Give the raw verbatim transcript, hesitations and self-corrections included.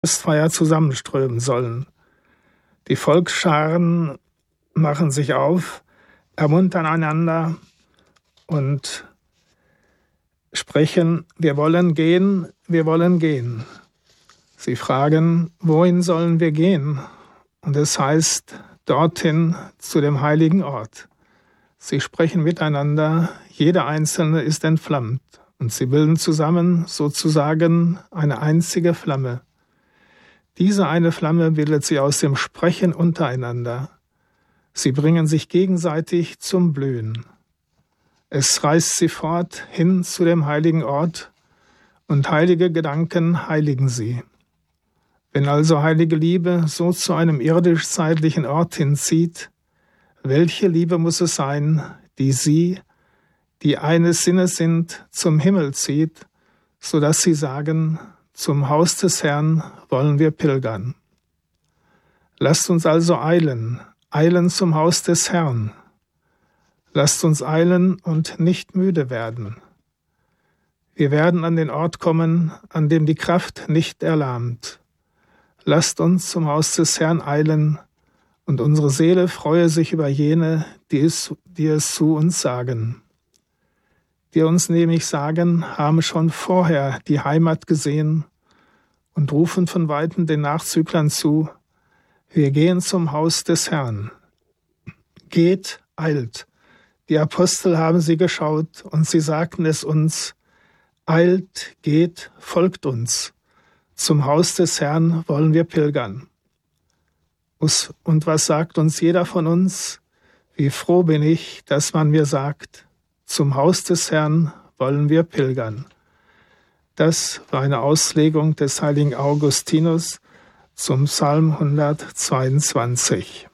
Festfeier zusammenströmen sollen. Die Volksscharen machen sich auf, ermuntern einander und sprechen: Wir wollen gehen, wir wollen gehen. Sie fragen: Wohin sollen wir gehen? Und es heißt: dorthin zu dem heiligen Ort. Sie sprechen miteinander, jeder Einzelne ist entflammt, und sie bilden zusammen sozusagen eine einzige Flamme. Diese eine Flamme bildet sie aus dem Sprechen untereinander. Sie bringen sich gegenseitig zum Blühen. Es reißt sie fort hin zu dem heiligen Ort, und heilige Gedanken heiligen sie. Wenn also heilige Liebe so zu einem irdisch-zeitlichen Ort hinzieht, welche Liebe muss es sein, die sie, die eines Sinnes sind, zum Himmel zieht, so dass sie sagen: Zum Haus des Herrn wollen wir pilgern. Lasst uns also eilen, eilen zum Haus des Herrn. Lasst uns eilen und nicht müde werden. Wir werden an den Ort kommen, an dem die Kraft nicht erlahmt. Lasst uns zum Haus des Herrn eilen, und unsere Seele freue sich über jene, die es, die es zu uns sagen. Die uns nämlich sagen, haben schon vorher die Heimat gesehen und rufen von Weitem den Nachzüglern zu: Wir gehen zum Haus des Herrn. Geht, eilt. Die Apostel haben sie geschaut, und sie sagten es uns: Eilt, geht, folgt uns. Zum Haus des Herrn wollen wir pilgern. Und was sagt uns jeder von uns? Wie froh bin ich, dass man mir sagt: Zum Haus des Herrn wollen wir pilgern. Das war eine Auslegung des heiligen Augustinus zum Psalm hundertzweiundzwanzig.